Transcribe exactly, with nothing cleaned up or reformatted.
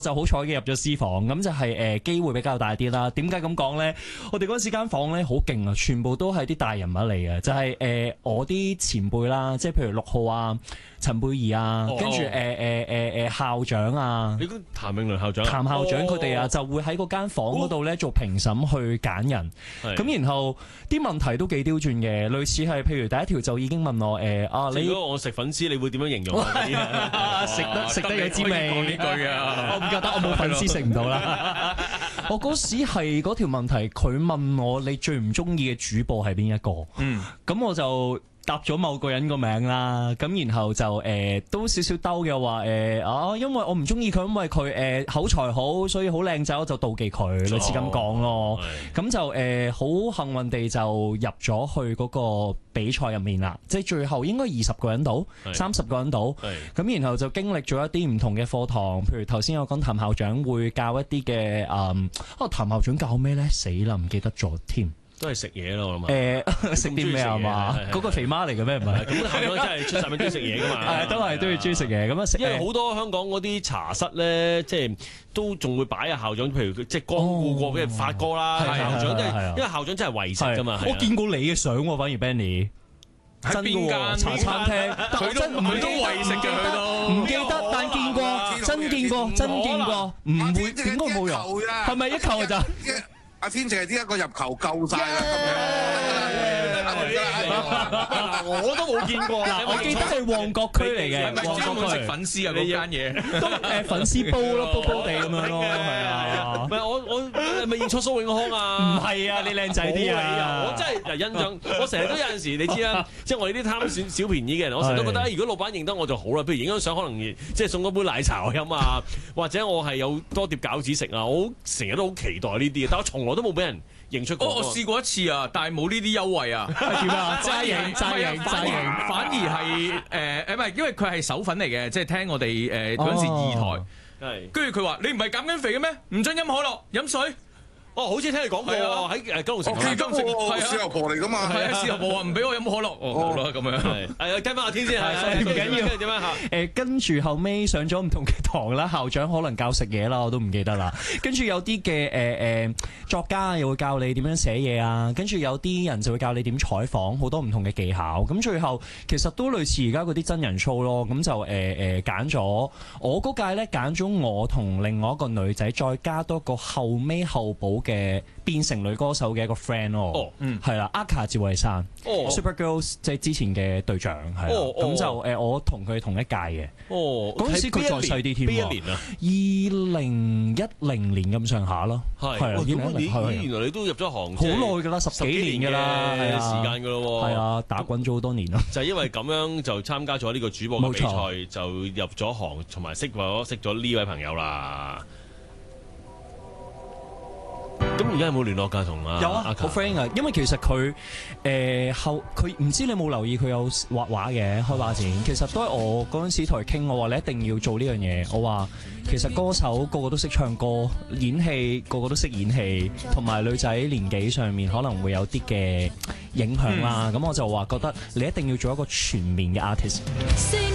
就好彩嘅入咗 C 房，咁就係誒機會比較大啲啦。點解咁講咧？我哋嗰陣時間房咧好勁啊，全部都係啲大人物嚟嘅，就係、是、誒、呃、我啲前輩啦，即係譬如六號啊、陳貝兒啊，跟住誒誒誒誒校長啊， 你講譚詠麟校長， 譚校長佢哋啊， 哦、 就會喺嗰間房嗰度咧做評審去揀人，咁、哦、然後啲問題都幾刁鑽嘅，類似係譬如第一條就已經問我誒、呃、啊，你如果我食粉絲，你會點樣形容啊？ 食得食得有滋味講呢句啊！ 我唔覺得，我冇粉絲食唔到啦。我嗰時係嗰條問題，佢問我你最唔中意嘅主播係邊一個？嗯，咁我就答咗某個人個名啦。咁然後就誒、呃、都少少兜嘅話誒啊，因為我唔中意佢，因為佢誒、呃、口才好，所以好靚仔，我就妒忌佢，類似咁講咯。咁、哦、就誒好、呃、幸運地就入咗去嗰個比賽入面啦，即係最後應該二十個人到，三十個人到。咁然後就經歷咗一啲唔同嘅課堂，譬如頭先我講譚校長會教一啲嘅誒，啊譚校長教咩咧？死啦，唔記得咗添。都係食嘢咯，我諗。誒，食啲咩啊嘛？嗰個肥媽嚟嘅咩？唔係。咁校長真係出晒名中意食嘢噶嘛？係，都係都要中意食嘢。咁啊，因為好多香港嗰啲茶室咧，即係都仲會擺啊校長，譬如即係光顧過嘅發哥啦，校長即係因為校長真係為食噶嘛。我見過你嘅相喎，反而 Benny。真嘅喎，茶餐廳，佢都佢都為食嘅，佢都唔記得，但見過，真見過，真見過，唔會點解冇用？係咪一球嘅咋？ 阿天淨係呢一個入球夠晒啦， 我都冇見過。 嗱，我記得係旺角區嚟嘅， 係咪專門食粉絲啊？嗰間嘢都誒粉絲煲咯，煲煲地咁樣咯，係啊。 唔係我我係咪認錯蘇永康啊？ 唔係啊，你靚仔啲啊！ 我真係印象，我成日都有陣時，你知啦，即係我哋啲貪小小便宜嘅人，我成日都覺得，如果老闆認得我就好啦。譬如影張相，可能即係送嗰杯奶茶我飲啊，或者我係有多碟餃子食啊，我成日都好期待呢啲嘅，但我從來都冇俾人認出過。 我試過一次啊，但係冇呢啲優惠啊。 點啊？齋贏齋贏齋贏， 反而係誒誒唔係，因為佢係手粉嚟嘅，即係聽我哋誒嗰陣時二台，係跟住佢話：你唔係減緊肥嘅咩？唔準飲可樂，飲水。哦，好似聽你講過喎，喺誒九龍城。 我記得喎，係豉油婆嚟噶嘛。 係啊，豉油婆話唔俾我飲可樂。哦，好啦，咁樣。 係誒，跟翻阿天先係，唔緊要。點樣嚇？ 誒，跟住後尾上咗唔同嘅堂啦，校長可能教食嘢啦，我都唔記得啦。跟住有啲嘅誒誒作家又會教你點樣寫嘢啊，跟住有啲人就會教你點採訪，好多唔同嘅技巧。咁最後其實都類似而家嗰啲真人 show 咯。咁就誒誒揀咗我嗰屆咧，揀咗我同另外一個女仔，再加多個後尾後補嘅變成女歌手嘅一個 friend 咯，哦，嗯，係啦，Aka 趙慧珊，哦 ，Super Girls 即係之前嘅隊長，係啦，咁就誒我同佢同一屆嘅，哦，嗰陣時佢再細啲添，邊一年啊？二零一零年咁上下咯，係，係啊， 原來你都入咗行好耐㗎啦，十幾年㗎啦，係時間㗎咯， 係啊，打滾咗好多年咯， 就係因為咁樣就參加咗呢個主播嘅比賽，就入咗行，同埋識咗識咗呢位朋友啦。咁而家有冇聯絡㗎同啊？ 有啊，好 friend 啊，因為其實佢誒、呃、後佢唔知你有冇留意佢有畫畫嘅開畫展，其實都係我嗰陣時同佢傾，我話你一定要做呢樣嘢。我話其實歌手個個都識唱歌，演戲個個都識演戲，同埋女仔年紀上面可能會有啲嘅影響啦。咁、嗯、我就話覺得你一定要做一個全面嘅 artist。